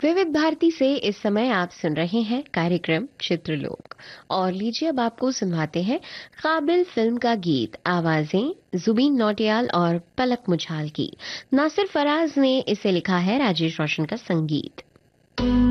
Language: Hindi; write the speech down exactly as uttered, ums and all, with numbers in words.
विविध भारती से इस समय आप सुन रहे हैं कार्यक्रम चित्रलोक। और लीजिए अब आपको सुनवाते हैं काबिल फिल्म का गीत। आवाजें जुबीन नौटियाल और पलक मुछाल की। नासिर फराज ने इसे लिखा है, राजेश रोशन का संगीत।